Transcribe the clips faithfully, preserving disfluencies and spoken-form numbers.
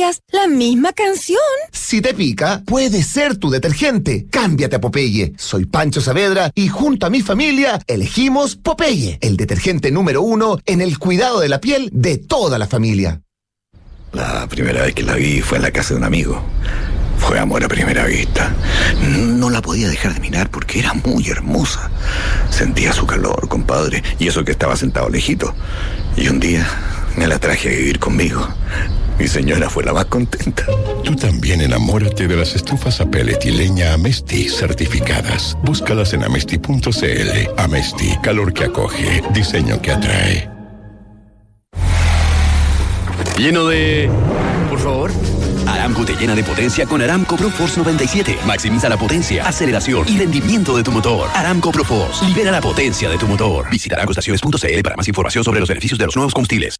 días la misma canción. Si te pica, puede ser tu detergente. Cámbiate a Popeye. Soy Pancho Saavedra y junto a mi familia elegimos Popeye, el detergente número uno en el cuidado de la piel de toda la familia. La primera vez que la vi fue en la casa de un amigo. Fue amor a primera vista. No la podía dejar de mirar porque era muy hermosa. Sentía su calor, compadre, y eso que estaba sentado lejito. Y un día me la traje a vivir conmigo. Mi señora fue la más contenta. Tú también enamórate de las estufas a pellet y leña Amesti certificadas. Búscalas en amesti punto c l. Amesti, calor que acoge, diseño que atrae. Lleno de... Por favor. Aramco te llena de potencia con Aramco ProForce noventa y siete. Maximiza la potencia, aceleración y rendimiento de tu motor. Aramco ProForce. Libera la potencia de tu motor. Visita aramco estaciones punto c l para más información sobre los beneficios de los nuevos combustibles.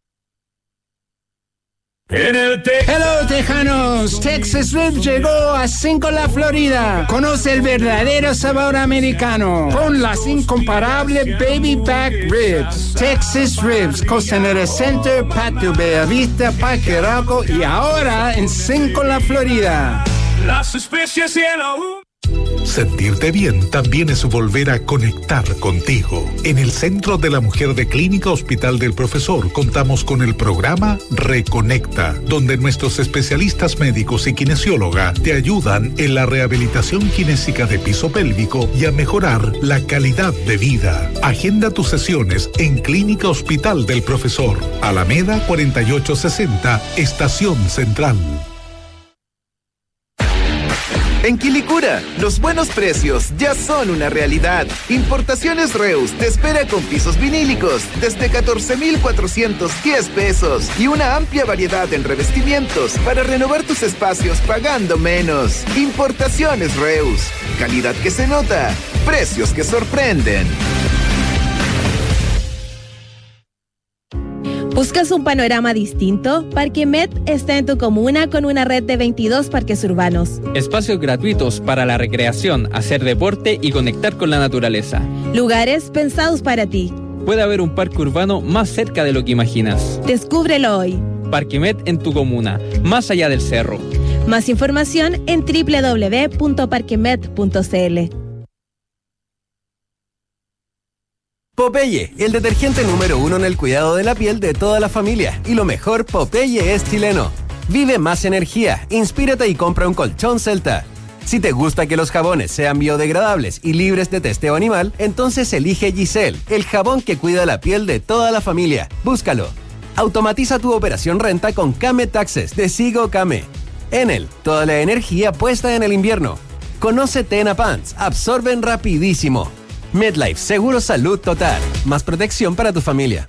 En el te- Hello Tejanos, Texas Ribs llegó a Cinco La Florida. Conoce el verdadero sabor americano con las incomparable Baby Back Ribs. Texas Ribs, Costanera Center, Patio Bella Vista, Parque Arauco y ahora en Cinco La Florida. Las especies y el Sentirte bien también es volver a conectar contigo. En el Centro de la Mujer de Clínica Hospital del Profesor contamos con el programa Reconecta, donde nuestros especialistas médicos y kinesióloga te ayudan en la rehabilitación kinésica de piso pélvico y a mejorar la calidad de vida. Agenda tus sesiones en Clínica Hospital del Profesor, Alameda cuarenta y ocho sesenta, Estación Central. En Quilicura, los buenos precios ya son una realidad. Importaciones Reus te espera con pisos vinílicos desde catorce mil cuatrocientos diez pesos y una amplia variedad en revestimientos para renovar tus espacios pagando menos. Importaciones Reus, calidad que se nota, precios que sorprenden. ¿Buscas un panorama distinto? Parque Met está en tu comuna con una red de veintidós parques urbanos. Espacios gratuitos para la recreación, hacer deporte y conectar con la naturaleza. Lugares pensados para ti. Puede haber un parque urbano más cerca de lo que imaginas. Descúbrelo hoy. Parque Met en tu comuna, más allá del cerro. Más información en doble u doble u doble u punto parquemet punto c l. Popeye, el detergente número uno en el cuidado de la piel de toda la familia. Y lo mejor, Popeye es chileno. Vive más energía, inspírate y compra un colchón Celta. Si te gusta que los jabones sean biodegradables y libres de testeo animal, entonces elige Giselle, el jabón que cuida la piel de toda la familia. Búscalo. Automatiza tu operación renta con Kame Taxes de Sigo Kame. Enel, toda la energía puesta en el invierno. Conoce Tena Pants, absorben rapidísimo. MedLife, seguro salud total. Más protección para tu familia.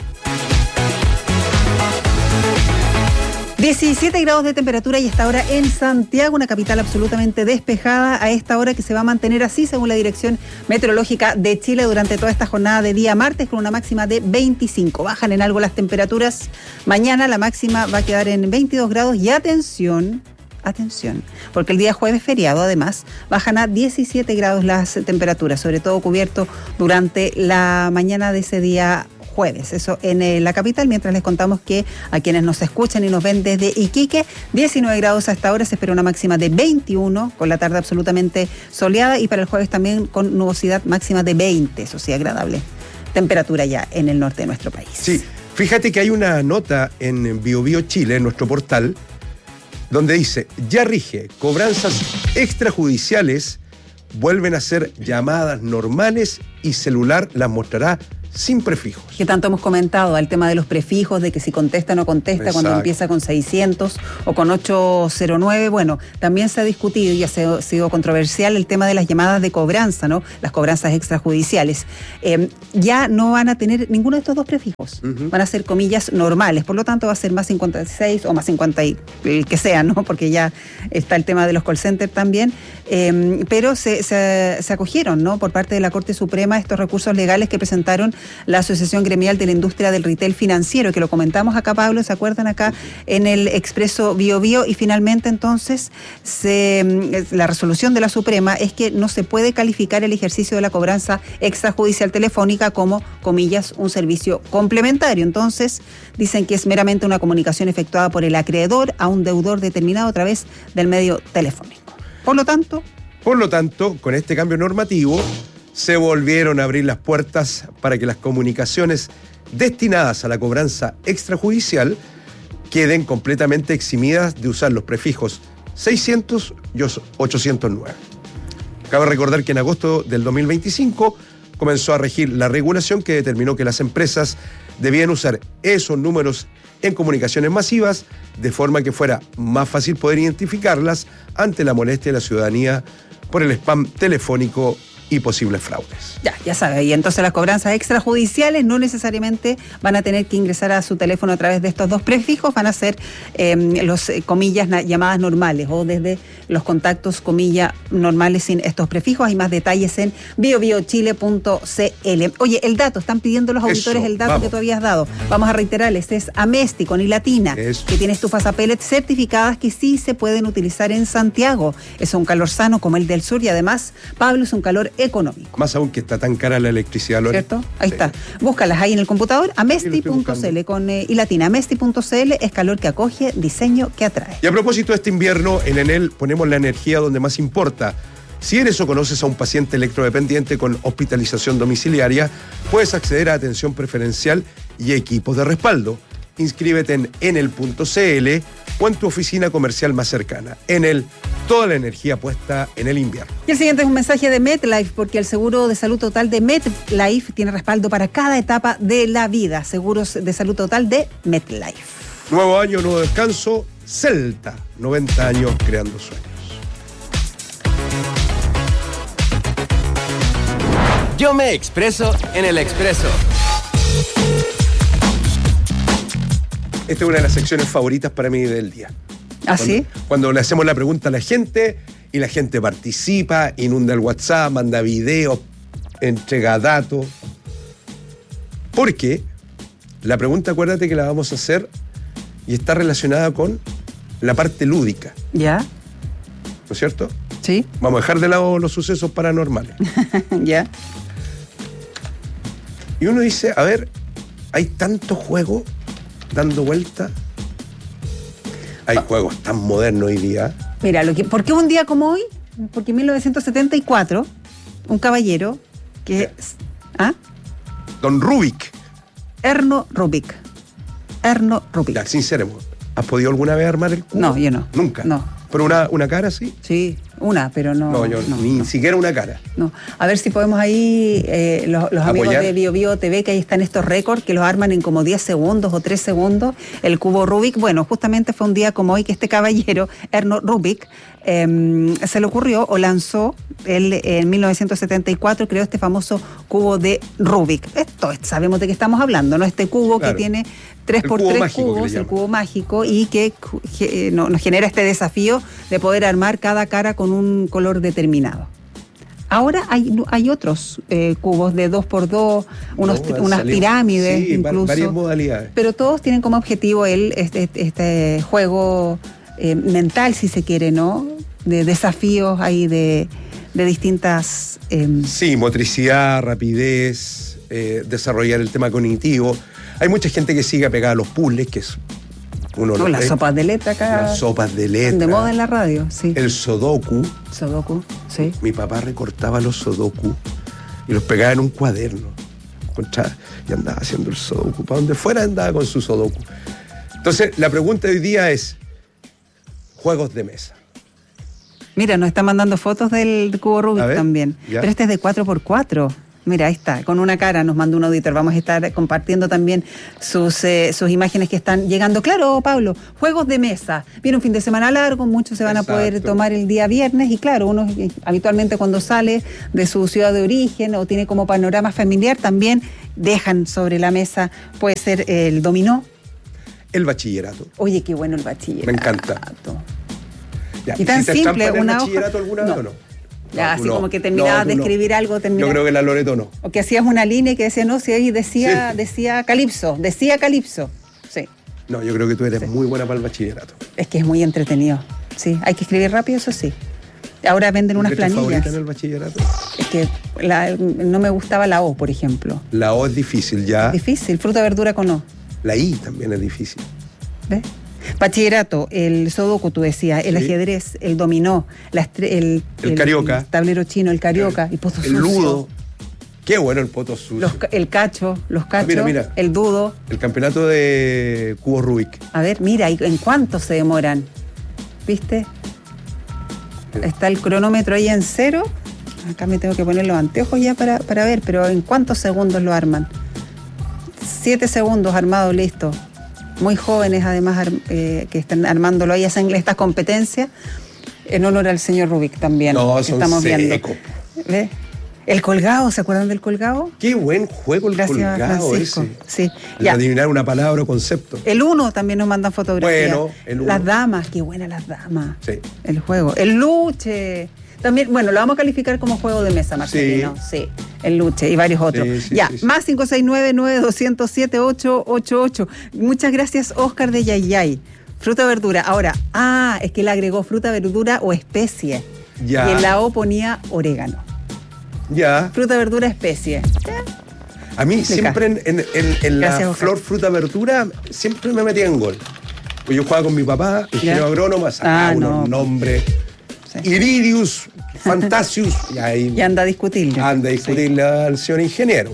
diecisiete grados de temperatura y esta hora en Santiago, una capital absolutamente despejada a esta hora que se va a mantener así según la Dirección Meteorológica de Chile durante toda esta jornada de día martes con una máxima de veinticinco. Bajan en algo las temperaturas. Mañana la máxima va a quedar en veintidós grados y atención... Atención, porque el día jueves feriado además bajan a diecisiete grados las temperaturas, sobre todo cubierto durante la mañana de ese día jueves. Eso en eh, la capital, mientras les contamos que a quienes nos escuchan y nos ven desde Iquique, diecinueve grados a esta hora, se espera una máxima de veintiuno, con la tarde absolutamente soleada y para el jueves también con nubosidad máxima de veinte, eso sí, agradable temperatura ya en el norte de nuestro país. Sí, fíjate que hay una nota en BioBio Chile, en nuestro portal, donde dice, ya rige, cobranzas extrajudiciales vuelven a ser llamadas normales y celular las mostrará sin prefijos. Que tanto hemos comentado al tema de los prefijos, de que si contesta o no contesta. Exacto. Cuando empieza con seiscientos o con ochocientos nueve, bueno, también se ha discutido y ha sido, sido controversial el tema de las llamadas de cobranza, ¿no? Las cobranzas extrajudiciales. Eh, ya no van a tener ninguno de estos dos prefijos, uh-huh. Van a ser comillas normales, por lo tanto va a ser más cincuenta y seis o más cincuenta y el que sea, ¿no? Porque ya está el tema de los call centers también, eh, pero se, se, se acogieron, ¿no? Por parte de la Corte Suprema estos recursos legales que presentaron la Asociación Gremial de la Industria del Retail Financiero, que lo comentamos acá, Pablo, ¿se acuerdan acá en el Expreso Bio Bio? Y finalmente entonces se, la resolución de la Suprema es que no se puede calificar el ejercicio de la cobranza extrajudicial telefónica como, comillas, un servicio complementario. Entonces dicen que es meramente una comunicación efectuada por el acreedor a un deudor determinado a través del medio telefónico. Por lo tanto... Por lo tanto, con este cambio normativo, se volvieron a abrir las puertas para que las comunicaciones destinadas a la cobranza extrajudicial queden completamente eximidas de usar los prefijos seiscientos y ochocientos nueve. Cabe recordar que en agosto del dos mil veinticinco comenzó a regir la regulación que determinó que las empresas debían usar esos números en comunicaciones masivas, de forma que fuera más fácil poder identificarlas ante la molestia de la ciudadanía por el spam telefónico y posibles fraudes. Ya, ya sabe, y entonces las cobranzas extrajudiciales no necesariamente van a tener que ingresar a su teléfono a través de estos dos prefijos, van a ser eh, los, eh, comillas, na, llamadas normales o desde los contactos, comillas, normales sin estos prefijos. Hay más detalles en bio bio chile punto c l. Oye, el dato, están pidiendo los auditores Eso, el dato vamos. que tú habías dado. Vamos a reiterarles, es Amesti con I latina, Eso. que tiene estufas a pellet certificadas que sí se pueden utilizar en Santiago. Es un calor sano como el del sur y además, Pablo, es un calor económico. Más aún que está tan cara la electricidad, Lore. ¿Cierto? Ahí sí. está. Búscalas ahí en el computador, amesti punto c l con eh, I latina. Amesti punto c l es calor que acoge, diseño que atrae. Y a propósito de este invierno, en Enel ponemos la energía donde más importa. Si eres o conoces a un paciente electrodependiente con hospitalización domiciliaria, puedes acceder a atención preferencial y equipos de respaldo. Inscríbete en enel punto c l o en tu oficina comercial más cercana. Enel, toda la energía puesta en el invierno. Y el siguiente es un mensaje de MetLife, porque el seguro de salud total de MetLife tiene respaldo para cada etapa de la vida. Seguros de salud total de MetLife. Nuevo año, nuevo descanso. Celta, noventa años creando sueños. Yo me expreso en el Expreso. Esta es una de las secciones favoritas para mí del día. ¿Ah, sí? Cuando, cuando le hacemos la pregunta a la gente y la gente participa, inunda el WhatsApp, manda videos, entrega datos. Porque la pregunta, acuérdate que la vamos a hacer y está relacionada con la parte lúdica. ¿Ya? ¿No es cierto? Sí. Vamos a dejar de lado los sucesos paranormales. ¿Ya? Y uno dice, a ver, hay tanto juego dando vuelta. Hay ah. juegos tan modernos hoy día. Mira, lo que, ¿por qué un día como hoy? Porque en mil novecientos setenta y cuatro, un caballero que... ¿Ah? Don Rubik. Erno Rubik. Erno Rubik. Ya, sinceramente, ¿has podido alguna vez armar el cubo? No, yo no. ¿Nunca? No. ¿Pero una, una cara sí? Sí, una, pero no... No, yo no, ni no. siquiera una cara. No. A ver si podemos ahí, eh, los, los amigos de Bio Bio T V, que ahí están estos récords, que los arman en como diez segundos o tres segundos, el cubo Rubik. Bueno, justamente fue un día como hoy que este caballero, Erno Rubik, eh, se le ocurrió o lanzó, él en mil novecientos setenta y cuatro creó este famoso cubo de Rubik. Esto sabemos de qué estamos hablando, ¿no? Este cubo claro. que tiene tres por tres cubos, el cubo mágico, y que, que no, nos genera este desafío de poder armar cada cara con un color determinado. Ahora hay, hay otros eh, cubos de dos por dos, unos, no, unas salido, pirámides, sí, incluso. Varias modalidades. Pero todos tienen como objetivo el, este, este juego eh, mental, si se quiere, ¿no? De desafíos ahí de, de distintas... Eh... Sí, motricidad, rapidez, eh, desarrollar el tema cognitivo. Hay mucha gente que sigue pegada a los puzzles, que es uno no, las ve. sopas de letra acá. Las sopas de letra. De moda en la radio, sí. El sudoku. Sudoku, sí. Mi papá recortaba los sudoku y los pegaba en un cuaderno. Y andaba haciendo el sudoku. Para donde fuera andaba con su sudoku. Entonces, la pregunta de hoy día es: juegos de mesa. Mira, nos está mandando fotos del cubo Rubik ver, también. ¿Ya? Pero este es de cuatro por cuatro. Mira, ahí está, con una cara nos mandó un auditor. Vamos a estar compartiendo también sus, eh, sus imágenes que están llegando. Claro, Pablo, juegos de mesa. Viene un fin de semana largo, muchos se van Exacto. a poder tomar el día viernes. Y claro, uno habitualmente cuando sale de su ciudad de origen o tiene como panorama familiar, también dejan sobre la mesa, puede ser el dominó. El bachillerato. Oye, qué bueno el bachillerato. Me encanta. Ya, y tan simple, una hoja. ¿El bachillerato alguna vez no. o no? Ya, No, así no. como que terminabas No, de tú no. escribir algo, terminabas. Yo creo que la Loreto no. O que hacías una línea y que decía, no, si ahí decía, Sí. decía Calipso, decía Calipso. Sí. No, yo creo que tú eres Sí. muy buena para el bachillerato. Es que es muy entretenido. Sí, hay que escribir rápido, eso sí. Ahora venden unas ¿Letra planillas. favorita en el bachillerato? Es que la- no me gustaba la O, por ejemplo. La O es difícil, ya. Difícil, fruta, verdura con O. La I también es difícil. ¿Ves? Bachillerato, el sudoku, tú decías, el Sí. ajedrez, el dominó, la estre- el, El carioca. el tablero chino, el carioca, el poto El sucio, ludo. Qué bueno el poto sucio. los ca- el cacho, los cachos, mira, mira. el dudo. El campeonato de cubo Rubik. A ver, mira, ¿y en cuánto se demoran? ¿Viste? Está el cronómetro ahí en cero. Acá me tengo que poner los anteojos ya para, para ver, pero ¿en cuántos segundos lo arman? Siete segundos armado, listo. Muy jóvenes, además, ar- eh, que están armándolo ahí, hacen estas competencias en honor al señor Rubik también. No, que son estamos viendo. secos. ¿Ves? El colgado, ¿se acuerdan del colgado? Qué buen juego el Gracias, colgado Francisco. ese. Sí, El ya. adivinar una palabra o concepto. El uno también nos mandan fotografías. Bueno, el uno. Las damas, qué buenas las damas. Sí. El juego. El luche. También, bueno, lo vamos a calificar como juego de mesa, Marcelino. Sí. El luche y varios otros. Sí, sí, ya, sí, sí. más cinco seis nueve, nueve dos cero siete, ocho ocho ocho. Muchas gracias, Oscar de Yayay. Fruta, verdura. Ahora, ah, es que él agregó fruta, verdura o especie. Ya. Y en la O ponía orégano. Ya. Fruta, verdura, especie. A mí Explica. siempre en, en- en- en la Gracias, Oscar. flor, fruta, verdura, siempre me metía en gol. Pues yo jugaba con mi papá, ingeniero Ya. agrónomo, sacaba Ah, unos no. nombres. Sí. Iridius, Fantasius, y ahí Y anda a discutirle. anda a discutirle al señor ingeniero.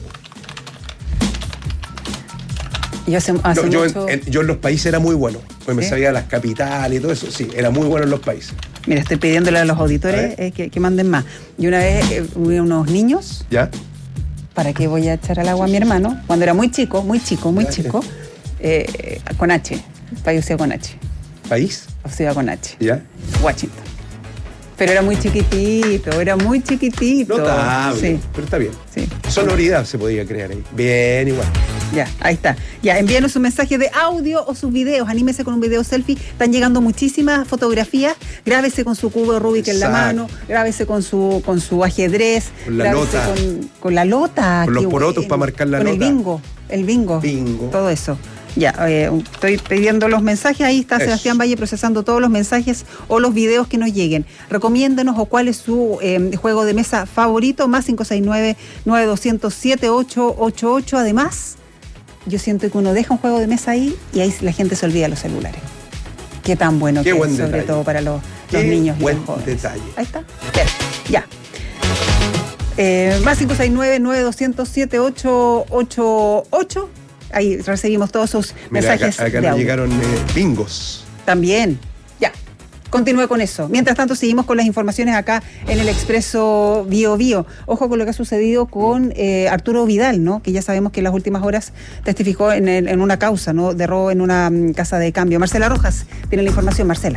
Yo hace, hace No, yo, mucho... en, en- yo en los países era muy bueno, pues me ¿Sí? sabía las capitales y todo eso, sí, era muy bueno en los países. Mira, estoy pidiéndole a los A auditores ver. eh, que, que manden más. Y una vez eh, hubo unos niños, ¿Ya? ¿para qué voy a echar al agua a mi hermano? Cuando era muy chico, muy chico, muy Ya, chico, eh, con H, país con H, ¿País? o sea, con H, ¿Ya? Washington. Pero era muy chiquitito, era muy chiquitito. Notable, Sí, pero está bien. sí. Sonoridad se podía crear ahí. Bien, igual. Ya, ahí está. Ya, envíanos un mensaje de audio o sus videos. Anímese con un video selfie. Están llegando muchísimas fotografías. Grábese con su cubo de Rubik en la Exacto. mano. Grábese con su, con su ajedrez. Con la grábese lota. Con, con la lota. Con los qué porotos bueno. para marcar la con nota. el bingo. El bingo. Bingo. Todo eso. Ya, eh, estoy pidiendo los mensajes. Ahí está Eso. Sebastián Valle procesando todos los mensajes o los videos que nos lleguen. Recomiéndenos o cuál es su eh, juego de mesa favorito. Más cinco seis nueve, nueve dos cero siete, ocho ocho ocho. Además, yo siento que uno deja un juego de mesa ahí y ahí la gente se olvida los celulares. Qué tan bueno Qué que buen es, sobre detalle. todo para los, los Qué niños y buen los jóvenes. detalle. Ahí está. Bien, ya. Eh, más cinco seis nueve, nueve dos cero siete, ocho ocho ocho. Ahí recibimos todos sus Mira, mensajes acá, acá de nos audio. llegaron eh, bingos. También. Ya. Continúe con eso. Mientras tanto, seguimos con las informaciones acá en el Expreso Bio Bio. Ojo con lo que ha sucedido con eh, Arturo Vidal, ¿no? Que ya sabemos que en las últimas horas testificó en, el- en una causa, ¿no? De robo en una mm, casa de cambio. Marcela Rojas tiene la información. Marcela.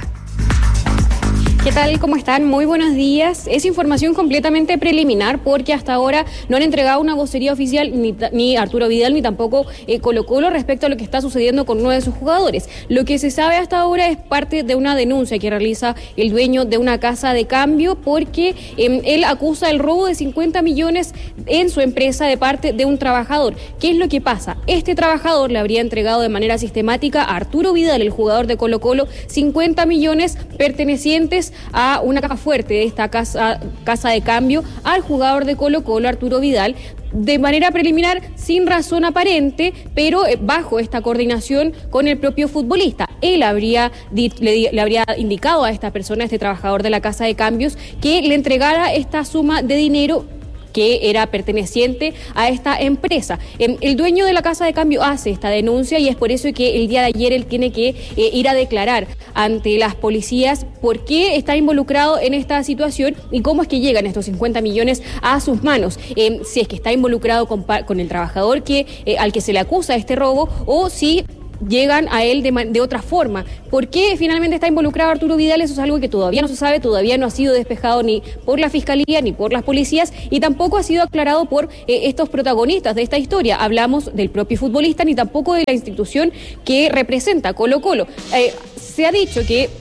¿Qué tal? ¿Cómo están? Muy buenos días. Es información completamente preliminar porque hasta ahora no han entregado una vocería oficial ni, ta- ni Arturo Vidal ni tampoco eh, Colo Colo respecto a lo que está sucediendo con uno de sus jugadores. Lo que se sabe hasta ahora es parte de una denuncia que realiza el dueño de una casa de cambio porque eh, él acusa el robo de cincuenta millones en su empresa de parte de un trabajador. ¿Qué es lo que pasa? Este trabajador le habría entregado de manera sistemática a Arturo Vidal, el jugador de Colo Colo, cincuenta millones pertenecientes a una caja fuerte de esta casa, casa de cambio al jugador de Colo Colo, Arturo Vidal, de manera preliminar, sin razón aparente, pero eh, bajo esta coordinación con el propio futbolista. Él habría di- le, di- le habría indicado a esta persona, a este trabajador de la casa de cambios, que le entregara esta suma de dinero que era perteneciente a esta empresa. Em, El dueño de la casa de cambio hace esta denuncia y es por eso que el día de ayer él tiene que eh, ir a declarar ante las policías por qué está involucrado en esta situación y cómo es que llegan estos cincuenta millones a sus manos. Em, si es que está involucrado con, pa- con el trabajador que, eh, al que se le acusa este robo o si llegan a él de, ma- de otra forma. ¿Por qué finalmente está involucrado Arturo Vidal? Eso es algo que todavía no se sabe, todavía no ha sido despejado ni por la Fiscalía ni por las policías y tampoco ha sido aclarado por eh, estos protagonistas de esta historia. Hablamos del propio futbolista ni tampoco de la institución que representa Colo Colo. Eh, se ha dicho que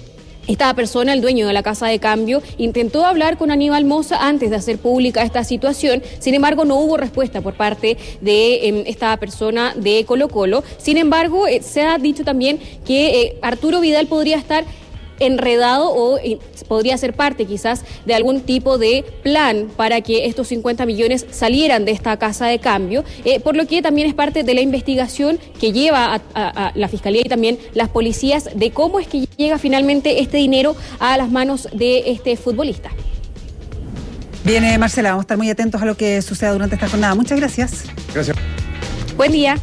Esta persona, el dueño de la casa de cambio, intentó hablar con Aníbal Mosa antes de hacer pública esta situación. Sin embargo, no hubo respuesta por parte de eh, esta persona de Colo-Colo. Sin embargo, eh, se ha dicho también que eh, Arturo Vidal podría estar enredado o eh, podría ser parte quizás de algún tipo de plan para que estos cincuenta millones salieran de esta casa de cambio, eh, por lo que también es parte de la investigación que lleva a, a, a la Fiscalía y también las policías de cómo es que llega finalmente este dinero a las manos de este futbolista. Bien, Marcela, vamos a estar muy atentos a lo que suceda durante esta jornada. Muchas gracias. Gracias. Buen día.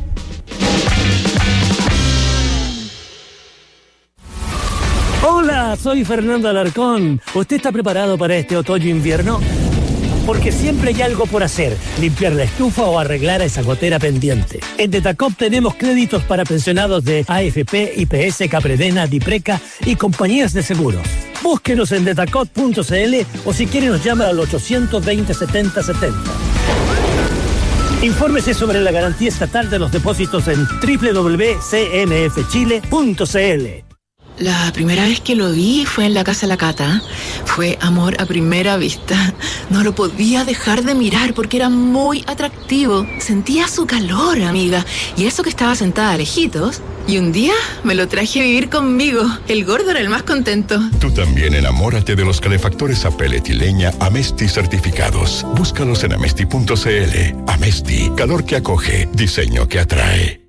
Hola, soy Fernando Alarcón. ¿Usted está preparado para este otoño-invierno? Porque siempre hay algo por hacer, limpiar la estufa o arreglar esa gotera pendiente. En Detacop tenemos créditos para pensionados de A F P, I P S, Capredena, Dipreca y compañías de seguros. Búsquenos en detacop punto c l o si quiere nos llama al ochocientos veinte, setenta setenta. Infórmese sobre la garantía estatal de los depósitos en doble u doble u doble u punto c n f chile punto c l. La primera vez que lo vi fue en la casa de la Cata. Fue amor a primera vista. No lo podía dejar de mirar porque era muy atractivo. Sentía su calor, amiga. Y eso que estaba sentada lejitos. Y un día me lo traje a vivir conmigo. El gordo era el más contento. Tú también enamórate de los calefactores a pellet y leña Amesti certificados. Búscalos en amesti punto c l. Amesti, calor que acoge, diseño que atrae.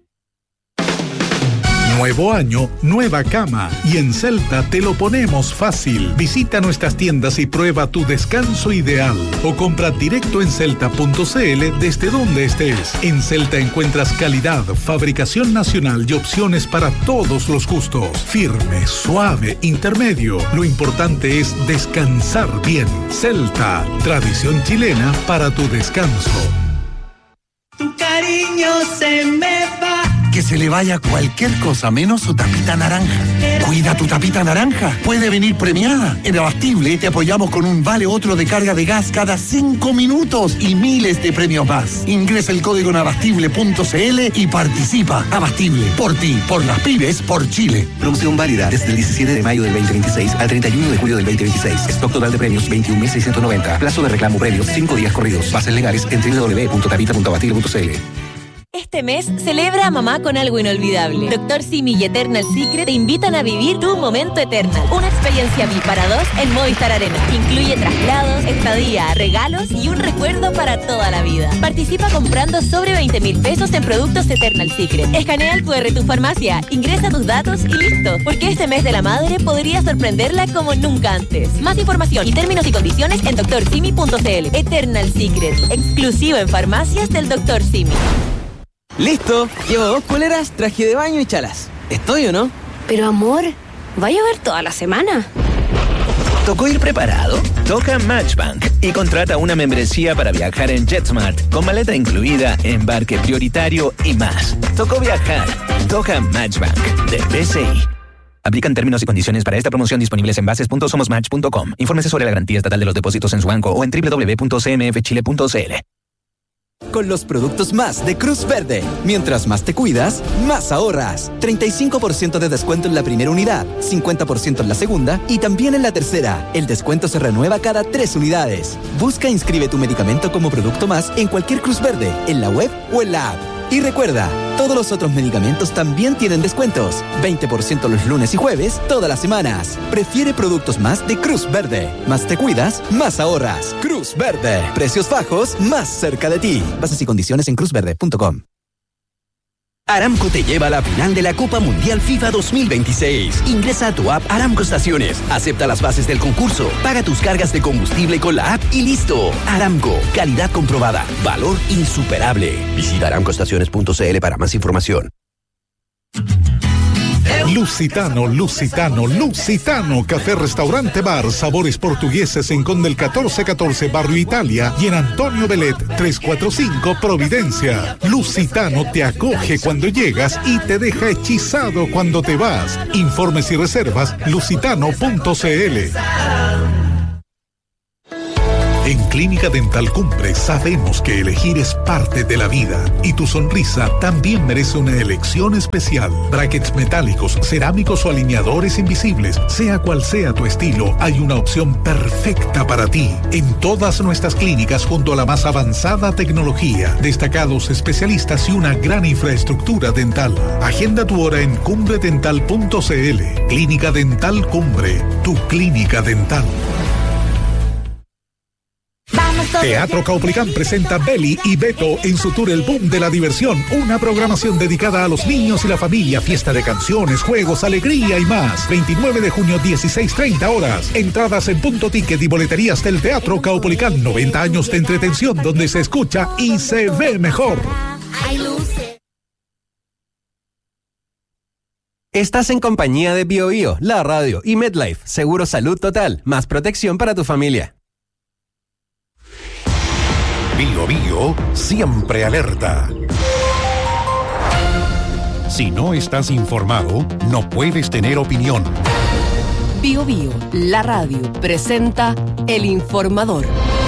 Nuevo año, nueva cama. Y en Celta te lo ponemos fácil. Visita nuestras tiendas y prueba tu descanso ideal. O compra directo en celta punto c l desde donde estés. En Celta encuentras calidad, fabricación nacional y opciones para todos los gustos. Firme, suave, intermedio. Lo importante es descansar bien. Celta, tradición chilena para tu descanso. Tu cariño se me va. Que se le vaya cualquier cosa menos su tapita naranja. Cuida tu tapita naranja. Puede venir premiada. En Abastible te apoyamos con un vale otro de carga de gas cada cinco minutos y miles de premios más. Ingresa el código en abastible punto c l y participa. Abastible, por ti, por las pymes, por Chile. Promoción válida desde el diecisiete de mayo del veinte veintiséis al treinta y uno de julio del veinte veintiséis. Stock total de premios veintiún mil seiscientos noventa. Plazo de reclamo premios cinco días corridos. Bases legales en doble u doble u doble u punto tapita punto abastible punto c l. Este mes, celebra a mamá con algo inolvidable. Doctor Simi y Eternal Secret te invitan a vivir tu momento Eternal. Una experiencia V I P para dos en Movistar Arena. Incluye traslados, estadía, regalos y un recuerdo para toda la vida. Participa comprando sobre veinte mil pesos en productos Eternal Secret. Escanea el cu erre de tu farmacia, ingresa tus datos y listo. Porque este mes de la madre podría sorprenderla como nunca antes. Más información y términos y condiciones en doctor simi punto c l. Eternal Secret, exclusivo en farmacias del doctor Simi. Listo, llevo dos poleras, traje de baño y chalas. ¿Estoy o no? Pero amor, ¿va a llover toda la semana? ¿Tocó ir preparado? Toca Matchbank y contrata una membresía para viajar en JetSmart con maleta incluida, embarque prioritario y más. Tocó viajar. Toca Matchbank de B C I. Aplican términos y condiciones para esta promoción disponibles en bases punto somos match punto com. Infórmese sobre la garantía estatal de los depósitos en su banco o en doble u doble u doble u punto c m f chile punto c l. Con los productos más de Cruz Verde. Mientras más te cuidas, más ahorras. treinta y cinco por ciento de descuento en la primera unidad, cincuenta por ciento en la segunda y también en la tercera. El descuento se renueva cada tres unidades. Busca e inscribe tu medicamento como producto más en cualquier Cruz Verde, en la web o en la app. Y recuerda, todos los otros medicamentos también tienen descuentos. veinte por ciento los lunes y jueves, todas las semanas. Prefiere productos más de Cruz Verde. Más te cuidas, más ahorras. Cruz Verde. Precios bajos, más cerca de ti. Bases y condiciones en cruz verde punto com. Aramco te lleva a la final de la Copa Mundial FIFA dos mil veintiséis. Ingresa a tu app Aramco Estaciones, acepta las bases del concurso, paga tus cargas de combustible con la app y listo. Aramco, calidad comprobada, valor insuperable. Visita aramco estaciones punto c l para más información. Lusitano, Lusitano, Lusitano, café, restaurante, bar, sabores portugueses en Condel catorce catorce, Barrio Italia y en Antonio Belet trescientos cuarenta y cinco, Providencia. Lusitano te acoge cuando llegas y te deja hechizado cuando te vas. Informes y reservas, lusitano punto c l. En Clínica Dental Cumbre sabemos que elegir es parte de la vida y tu sonrisa también merece una elección especial. Brackets metálicos, cerámicos o alineadores invisibles, sea cual sea tu estilo, hay una opción perfecta para ti. En todas nuestras clínicas junto a la más avanzada tecnología, destacados especialistas y una gran infraestructura dental. Agenda tu hora en cumbre dental punto c l. Clínica Dental Cumbre, tu clínica dental. Teatro Caupolicán presenta Beli y Beto en su tour El Boom de la Diversión, una programación dedicada a los niños y la familia, fiesta de canciones, juegos, alegría y más. veintinueve de junio, dieciséis treinta horas. Entradas en Punto Ticket y boleterías del Teatro Caupolicán. noventa años de entretención donde se escucha y se ve mejor. Estás en compañía de Bio Bio, la radio y MedLife, Seguro Salud Total, más protección para tu familia. Bio Bio, siempre alerta. Si no estás informado, no puedes tener opinión. Bio Bio, la radio, presenta El Informador.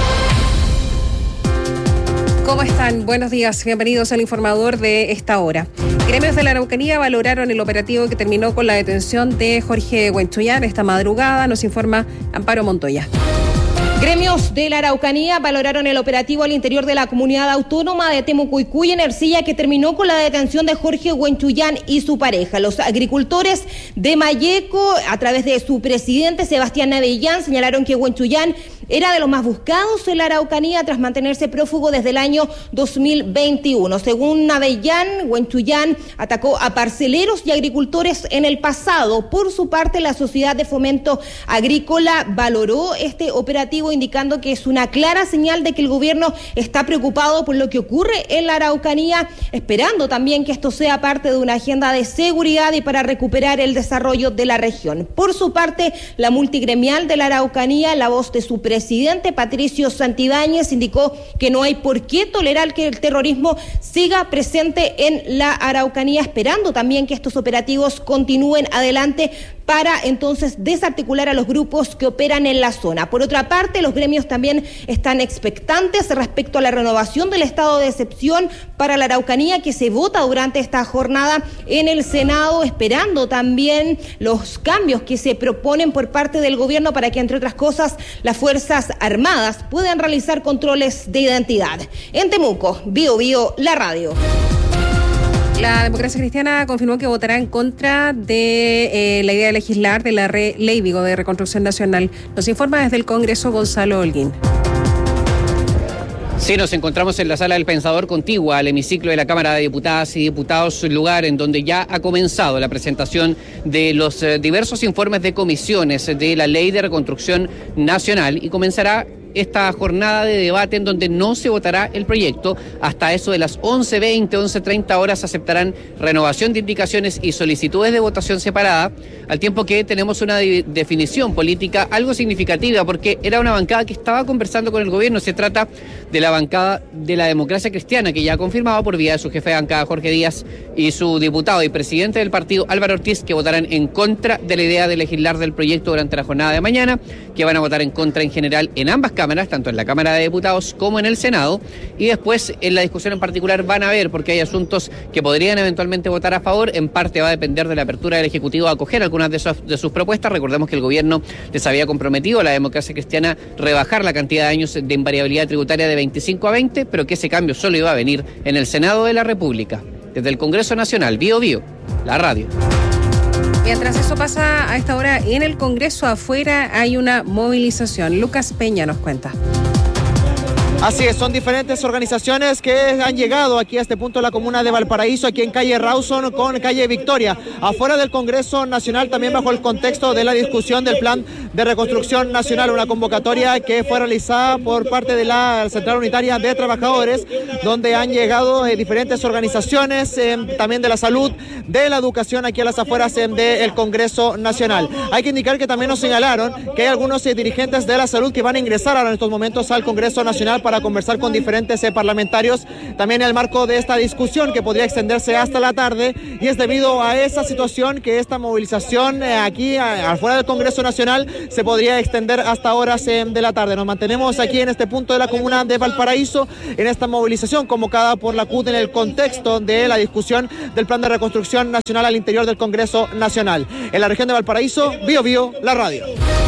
¿Cómo están? Buenos días, bienvenidos al Informador de esta hora. Gremios de la Araucanía valoraron el operativo que terminó con la detención de Jorge Huenchuyán esta madrugada, nos informa Amparo Montoya. Gremios de la Araucanía valoraron el operativo al interior de la comunidad autónoma de Temucuicui en Ercilla que terminó con la detención de Jorge Huenchuyán y su pareja. Los agricultores de Mayeco, a través de su presidente Sebastián Avellán, señalaron que Huenchuyán era de los más buscados en la Araucanía tras mantenerse prófugo desde el año dos mil veintiuno. Según Avellán, Huenchuyán atacó a parceleros y agricultores en el pasado. Por su parte, la Sociedad de Fomento Agrícola valoró este operativo, indicando que es una clara señal de que el gobierno está preocupado por lo que ocurre en la Araucanía, esperando también que esto sea parte de una agenda de seguridad y para recuperar el desarrollo de la región. Por su parte, la multigremial de la Araucanía, en la voz de su presidente Patricio Santibáñez, indicó que no hay por qué tolerar que el terrorismo siga presente en la Araucanía, esperando también que estos operativos continúen adelante para entonces desarticular a los grupos que operan en la zona. Por otra parte, los gremios también están expectantes respecto a la renovación del estado de excepción para la Araucanía que se vota durante esta jornada en el Senado, esperando también los cambios que se proponen por parte del gobierno para que, entre otras cosas, las Fuerzas Armadas puedan realizar controles de identidad. En Temuco, Bio Bio, la radio. La Democracia Cristiana confirmó que votará en contra de eh, la idea de legislar de la re, ley digo, de reconstrucción nacional. Nos informa desde el Congreso Gonzalo Holguín. Sí, nos encontramos en la Sala del Pensador contigua al hemiciclo de la Cámara de Diputadas y Diputados, lugar en donde ya ha comenzado la presentación de los eh, diversos informes de comisiones de la Ley de Reconstrucción Nacional y comenzará esta jornada de debate en donde no se votará el proyecto. Hasta eso de las once veinte, once treinta horas aceptarán renovación de indicaciones y solicitudes de votación separada, al tiempo que tenemos una de- definición política algo significativa, porque era una bancada que estaba conversando con el gobierno. Se trata de la bancada de la Democracia Cristiana, que ya ha confirmado por vía de su jefe de bancada, Jorge Díaz, y su diputado y presidente del partido, Álvaro Ortiz, que votarán en contra de la idea de legislar del proyecto durante la jornada de mañana, que van a votar en contra en general en ambas cámaras, tanto en la Cámara de Diputados como en el Senado, y después en la discusión en particular van a ver, porque hay asuntos que podrían eventualmente votar a favor. En parte va a depender de la apertura del Ejecutivo a acoger algunas de sus, de sus propuestas. Recordemos que el gobierno les había comprometido a la Democracia Cristiana rebajar la cantidad de años de invariabilidad tributaria de veinticinco a veinte, pero que ese cambio solo iba a venir en el Senado de la República. Desde el Congreso Nacional, Bio Bio, la radio. Mientras eso pasa a esta hora en el Congreso, afuera hay una movilización. Lucas Peña nos cuenta. Así es, son diferentes organizaciones que han llegado aquí a este punto de la comuna de Valparaíso, aquí en calle Rawson con calle Victoria, afuera del Congreso Nacional, también bajo el contexto de la discusión del Plan de Reconstrucción Nacional, una convocatoria que fue realizada por parte de la Central Unitaria de Trabajadores, donde han llegado eh, diferentes organizaciones, eh, también de la salud, de la educación, aquí a las afueras eh, del Congreso Nacional. Hay que indicar que también nos señalaron que hay algunos eh, dirigentes de la salud que van a ingresar ahora en estos momentos al Congreso Nacional para para conversar con diferentes eh, parlamentarios, también en el marco de esta discusión que podría extenderse hasta la tarde, y es debido a esa situación que esta movilización eh, aquí a, afuera del Congreso Nacional se podría extender hasta horas eh, de la tarde. Nos mantenemos aquí en este punto de la comuna de Valparaíso, en esta movilización convocada por la C U T en el contexto de la discusión del Plan de Reconstrucción Nacional al interior del Congreso Nacional. En la región de Valparaíso, Bio Bio, la radio.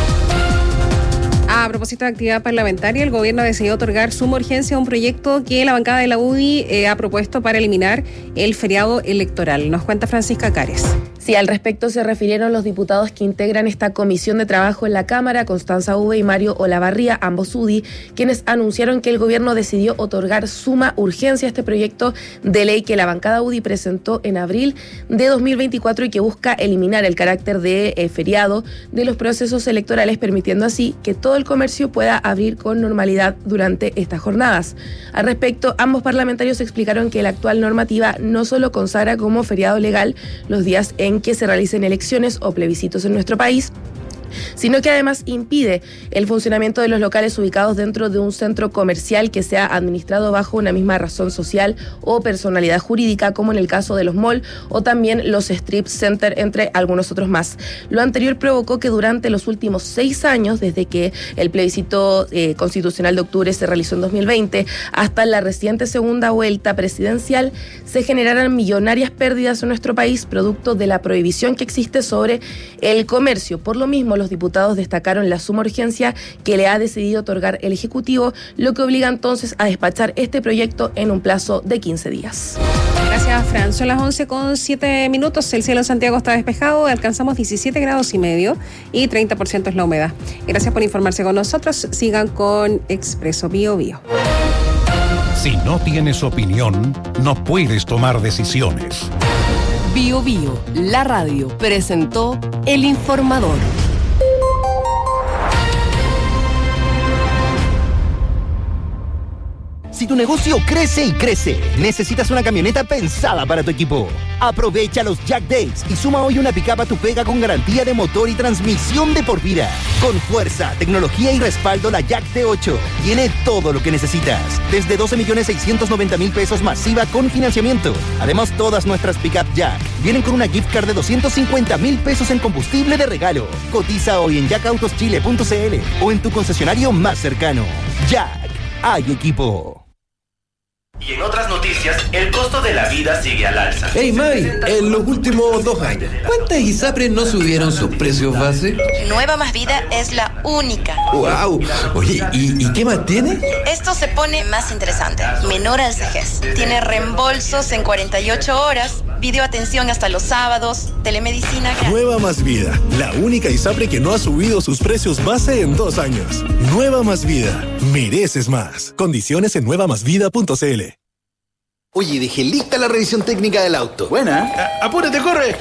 A propósito de actividad parlamentaria, el gobierno decidió otorgar suma urgencia a un proyecto que la bancada de la U D I eh, ha propuesto para eliminar el feriado electoral. Nos cuenta Francisca Cares. Sí, al respecto se refirieron los diputados que integran esta comisión de trabajo en la Cámara, Constanza Uve y Mario Olavarría, ambos U D I, quienes anunciaron que el gobierno decidió otorgar suma urgencia a este proyecto de ley que la bancada U D I presentó en abril de dos mil veinticuatro y que busca eliminar el carácter de eh, feriado de los procesos electorales, permitiendo así que todo el comercio pueda abrir con normalidad durante estas jornadas. Al respecto, ambos parlamentarios explicaron que la actual normativa no solo consagra como feriado legal los días en que se realicen elecciones o plebiscitos en nuestro país, sino que además impide el funcionamiento de los locales ubicados dentro de un centro comercial que sea administrado bajo una misma razón social o personalidad jurídica, como en el caso de los malls o también los strip center, entre algunos otros más. Lo anterior provocó que durante los últimos seis años, desde que el plebiscito eh, constitucional de octubre se realizó en dos mil veinte hasta la reciente segunda vuelta presidencial, se generaran millonarias pérdidas en nuestro país producto de la prohibición que existe sobre el comercio. Por lo mismo, los diputados destacaron la suma urgencia que le ha decidido otorgar el Ejecutivo, lo que obliga entonces a despachar este proyecto en un plazo de quince días. Gracias, Fran. Son las once con siete minutos. El cielo en Santiago está despejado. Alcanzamos diecisiete grados y medio y treinta por ciento es la humedad. Gracias por informarse con nosotros. Sigan con Expreso Bio Bio. Si no tienes opinión, no puedes tomar decisiones. Bio Bio, la radio, presentó El Informador. Si tu negocio crece y crece, necesitas una camioneta pensada para tu equipo. Aprovecha los Jack Days y suma hoy una pick-up a tu pega con garantía de motor y transmisión de por vida. Con fuerza, tecnología y respaldo, la Jack T ocho tiene todo lo que necesitas. Desde doce millones seiscientos noventa mil pesos masiva con financiamiento. Además, todas nuestras pick-up Jack vienen con una gift card de doscientos cincuenta mil pesos en combustible de regalo. Cotiza hoy en jack autos chile punto c l o en tu concesionario más cercano. Jack, hay equipo. Y en otras noticias, el costo de la vida sigue al alza. Hey May, en los últimos dos años, ¿cuántas ISAPRES no subieron sus precios base? Nueva Más Vida es la única. ¡Wow! Oye, ¿y, ¿y qué más tiene? Esto se pone más interesante. Menor al vejez. Tiene reembolsos en cuarenta y ocho horas, videoatención hasta los sábados, telemedicina gratis. Nueva Más Vida, la única ISAPRE que no ha subido sus precios base en dos años. Nueva Más Vida, mereces más. Condiciones en nueva más vida punto c l. Oye, dejé lista la revisión técnica del auto. Buena. ¡Apúrate, corre!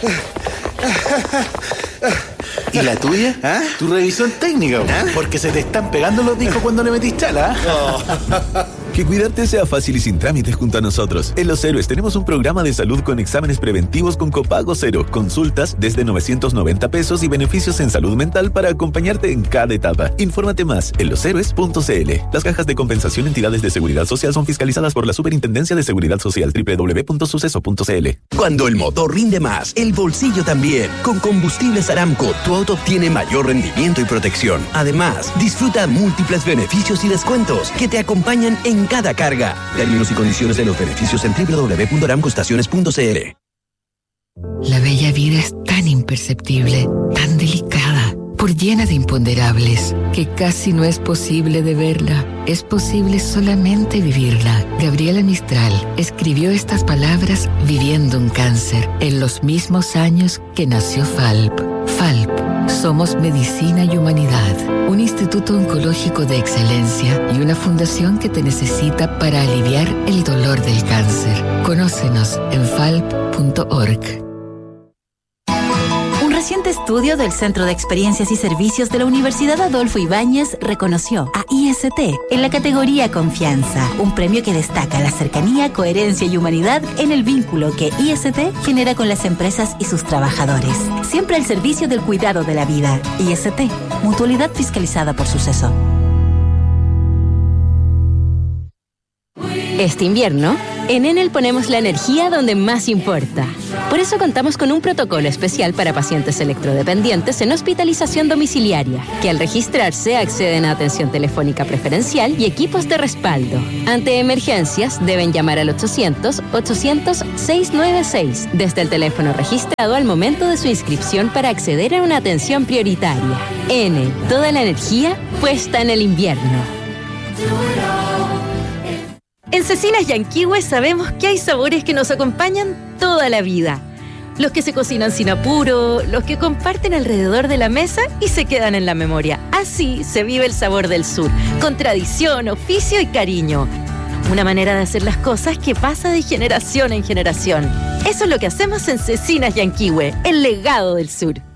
¿Y la tuya? ¿Ah? Tu revisión técnica, ¿Ah? Porque se te están pegando los discos cuando le metís chala. Oh. Que cuidarte sea fácil y sin trámites junto a nosotros. En Los Héroes tenemos un programa de salud con exámenes preventivos con copago cero, consultas desde novecientos noventa pesos y beneficios en salud mental para acompañarte en cada etapa. Infórmate más en los héroes punto c l. Las cajas de compensación entidades de seguridad social son fiscalizadas por la Superintendencia de Seguridad Social. doble u doble u doble u punto suceso punto c l. Cuando el motor rinde más, el bolsillo también. Con Combustibles Aramco, tu auto obtiene mayor rendimiento y protección. Además, disfruta múltiples beneficios y descuentos que te acompañan en cada carga. Términos y condiciones de los beneficios en doble u doble u doble u punto aramco estaciones punto c l. La bella vida es tan imperceptible, tan delicada, por llena de imponderables, que casi no es posible de verla. Es posible solamente vivirla. Gabriela Mistral escribió estas palabras viviendo un cáncer en los mismos años que nació Falp. Falp. Somos Medicina y Humanidad, un instituto oncológico de excelencia y una fundación que te necesita para aliviar el dolor del cáncer. Conócenos en falp punto org. Un reciente estudio del Centro de Experiencias y Servicios de la Universidad Adolfo Ibáñez reconoció a I S T en la categoría Confianza, un premio que destaca la cercanía, coherencia y humanidad en el vínculo que I S T genera con las empresas y sus trabajadores. Siempre al servicio del cuidado de la vida. I S T, mutualidad fiscalizada por Suceso. Este invierno, en Enel ponemos la energía donde más importa. Por eso contamos con un protocolo especial para pacientes electrodependientes en hospitalización domiciliaria, que al registrarse acceden a atención telefónica preferencial y equipos de respaldo. Ante emergencias, deben llamar al ochocientos, ochocientos, seiscientos noventa y seis desde el teléfono registrado al momento de su inscripción para acceder a una atención prioritaria. Enel, toda la energía puesta en el invierno. En Cecinas Yanquihue sabemos que hay sabores que nos acompañan toda la vida. Los que se cocinan sin apuro, los que comparten alrededor de la mesa y se quedan en la memoria. Así se vive el sabor del sur, con tradición, oficio y cariño. Una manera de hacer las cosas que pasa de generación en generación. Eso es lo que hacemos en Cecinas Yanquihue, el legado del sur.